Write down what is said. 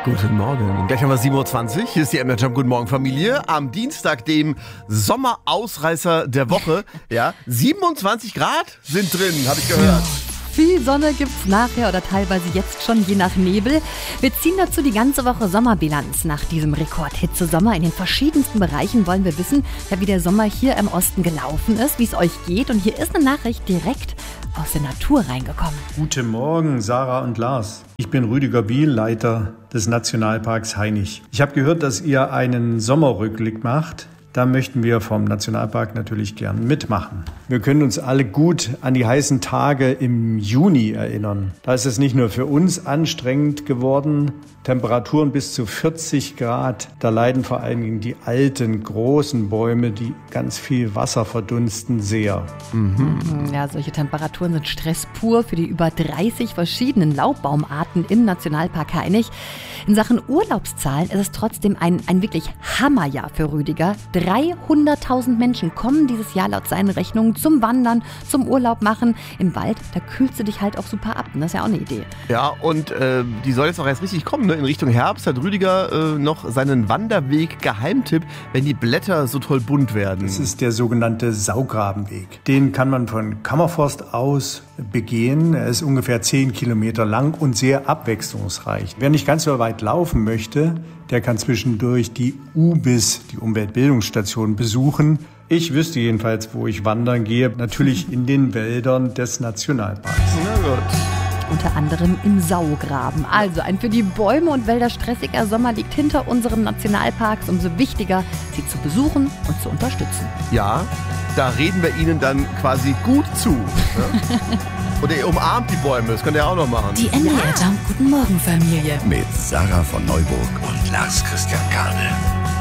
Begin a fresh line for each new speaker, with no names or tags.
Guten Morgen. Gleich haben wir 7.20 Uhr. Hier ist die MDR Jump. Guten Morgen, Familie. Am Dienstag, dem Sommerausreißer der Woche. Ja, 27 Grad sind drin, habe ich gehört.
Viel Sonne gibt's nachher oder teilweise jetzt schon, je nach Nebel. Wir ziehen dazu die ganze Woche Sommerbilanz nach diesem Rekordhitzesommer. In den verschiedensten Bereichen wollen wir wissen, wie der Sommer hier im Osten gelaufen ist, wie es euch geht. Und hier ist eine Nachricht direkt aus der Natur reingekommen.
Guten Morgen, Sarah und Lars. Ich bin Rüdiger Biel, Leiter des Nationalparks Hainich. Ich habe gehört, dass ihr einen Sommerrückblick macht. Da möchten wir vom Nationalpark natürlich gern mitmachen. Wir können uns alle gut an die heißen Tage im Juni erinnern. Da ist es nicht nur für uns anstrengend geworden, Temperaturen bis zu 40 Grad. Da leiden vor allen Dingen die alten, großen Bäume, die ganz viel Wasser verdunsten, sehr.
Ja, solche Temperaturen sind Stress pur für die über 30 verschiedenen Laubbaumarten im Nationalpark Hainich. In Sachen Urlaubszahlen ist es trotzdem ein wirklich Hammerjahr für Rüdiger. 300.000 Menschen kommen dieses Jahr laut seinen Rechnungen zum Wandern, zum Urlaub machen. Im Wald, da kühlst du dich halt auch super ab. Das ist ja auch eine Idee.
Ja, und die soll jetzt auch erst richtig kommen. Ne? In Richtung Herbst hat Rüdiger noch seinen Wanderweg-Geheimtipp, wenn die Blätter so toll bunt werden.
Das ist der sogenannte Saugrabenweg. Den kann man von Kammerforst aus begehen. Er ist ungefähr 10 Kilometer lang und sehr abwechslungsreich. Wer nicht ganz so weit laufen möchte, der kann zwischendurch die UBIS, die Umweltbildungsstation, besuchen. Ich wüsste jedenfalls, wo ich wandern gehe. Natürlich in den Wäldern des Nationalparks.
Na gut.
Unter anderem im Saugraben. Also ein für die Bäume und Wälder stressiger Sommer liegt hinter unseren Nationalparks. Umso wichtiger, sie zu besuchen und zu unterstützen.
Ja, da reden wir ihnen dann quasi gut zu. Ne? Oder ihr umarmt die Bäume, das könnt ihr auch noch machen.
Die MDR Jump Guten Morgen Familie.
Mit Sarah von Neuburg und Lars Christian Kade.